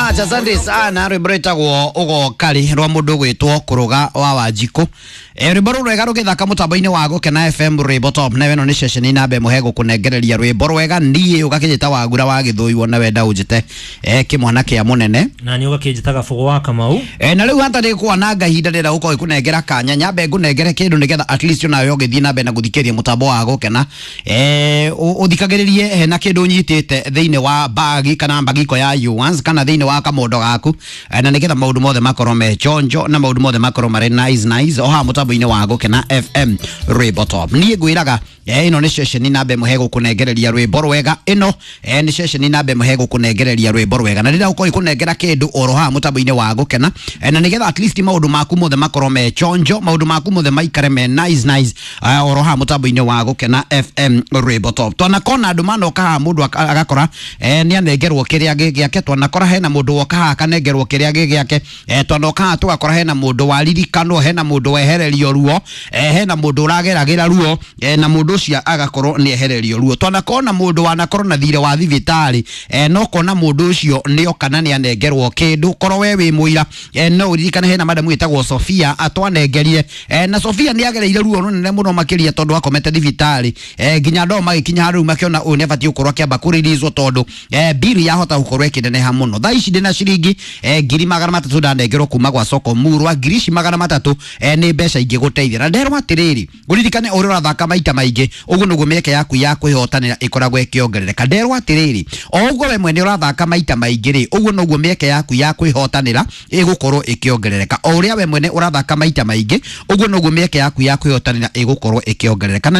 much, asante sana. Rwimbo gwo ugo kari rwa mundu gwitwo Kuruga wa Wanjiku. Rwimbo rwega rugithaka mutambo-ini wa Gukena FM Rwimbo Top na weno ni ceceni nambe muhego kunengereria rwimbo rwega ndiye ugakinyita Wagura wa Githui wona wenda unjite kimwana kia munene na ni ugakinjitaga Fugo wa Kamau na riu hata ni kuona ngahinda ndira uko ikunengera kanya nyambe ngunengere kindu nigetha at least ona yo githii nambe na guthikeria mutambo wa Gukena uthikagiririe na kindu nyitite thiini wa bagi kana bagiko ya yuans kana thiini wa kamondo gaku na nigetha maundu mothe makorwo me chonjo na maundu mothe makorwo mari nice oha mutambo-ini wa Gukena FM Rwimbo Top nie ngwiraga ino ni ceceni nambe muhego kunengereria rwimbo rwega ino ni ceceni nambe muhego kunengereria rwimbo rwega na rira uko ikunengera kindu oroha mutambo-ini wa Gukena na nigetha at least maundu maku mothe makorwo me chonjo maundu maku mothe maikare me nice oroha mutambo-ini wa Gukena FM Rwimbo Top twana kona andu manoka mundu agakora ni anengerwo kiria giake twana kora hena mundu woka akanengerwo kiria giake twanoka tugakora hena mundu waririkano hena mundu wehererio ruo hena mundu urageragira ruo na mundu ucio agakorwo ni ehererio ruo twana kona mundu wanakorwo na thire wa thibitari no kona mundu ucio ni okana ni anengerwo kindu korwo we wi muira no uririkane hena madamu itagwo Sofia atwanengerire na Sofia ni agereire ruo runene muno makiria tondu akomete thibitari nginya ndo magikinya haru makiona uyu nefati ukorwo kiamba kuririzwo tondu bill yahota gukorwo ikineneha muno thaa ici ndina ciringi 300 ndanengerwo kuma gwa soko murwa 300 ni mbeca ingi guteithia na nderwa atiriri guririkane uri urathaka maita maingi uguo nuguo mieke yaku ya kwihotanira ikoragwo ikiongerereka nderwa atiriri oguo we mwene urathaka maita maingi ri uguo nuguo mieke yaku ya kwihotanira igukorwo ikiongerereka o uria we mwene urathaka maita maingi uguo nuguo mieke yaku ya kwihotanira igukorwo ikiongerereka.